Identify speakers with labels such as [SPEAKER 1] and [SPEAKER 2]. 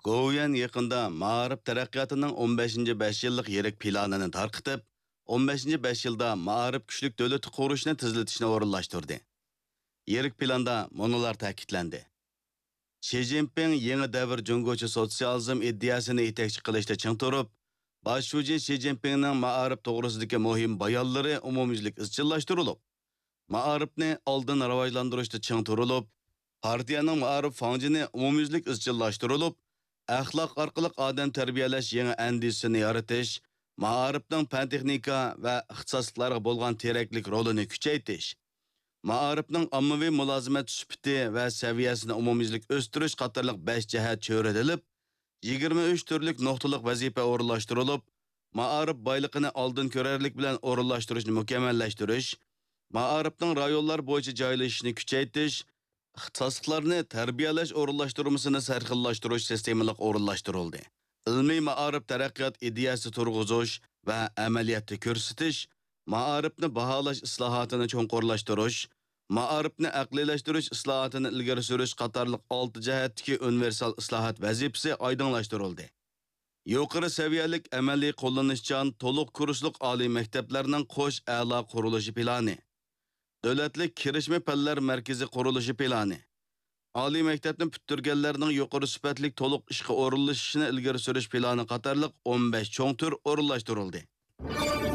[SPEAKER 1] Govian yaqında Ma'arif taraqqiyotining 15-ci 5 yillik yirik planini tarqitib, 15-ci 5 yilda ma'arif kuchlik davlat qurishni tezlatishni o'rinlashtirdi. Yirik planda monolar ta'kidlandi. Xi Jinping yangi davr Jungochi sotsializm ideyasini yetakchi qilishda ching turib, bosh shoji Xi Jinpingning ma'arif to'g'risidagi muhim bayonlari umumyuzlik izchillashtirilib, ma'arifni oldin rivojlantirishda ching turilib, partiyaning ma'arif fanjini umumyuzlik izchillashtirilib, axloq orqali odam tarbiyalash yangi andisini yaratish, ma'arifning fan texnika va ixtisosliklarga bo'lgan teraklik rolini kuchaytirish, ma'arifning ommaviy mulozimat sifati va saviyasini umumyuzlik o'stirish qatorliq 5 jihat cho'ritilib, 23 turlik nuqtaliq vazifa o'rinlashtirilib, ma'arif boyligini oldin ko'rarlik bilan o'rinlashtirishni mukammallashtirish, ma'arifning rayonlar bo'yicha joylashishini kuchaytirish, ixtisosliklarni tarbiyalash o'rinlashtirmasini sarxillashtirish sistemalik o'rinlashtirildi. Ilmiy ma'arif taraqqiyot ideyasi turg'izish va amaliyotda ko'rsatish, ma'arifni baholash islohotini cho'nqurlashtirish, ma'arifni aqliylashtirish islohotini ilgari surish qatorliq 6 jihatdagi universal islohot vazifasi oydinlashtirildi. Yuqori saviyalik amaliy qo'llanishchan to'liq kurslik oliy maktablarning qo'sh a'lo qurilishi plani, davlatlik kirishma fanlar markazi qurilishi plani, oliy maktabni bitirganlarning yuqori sifatli to'liq ishga o'rinlashishini ilgari surish plani qatorliq 15 cho'ng tur o'rinlashtirildi.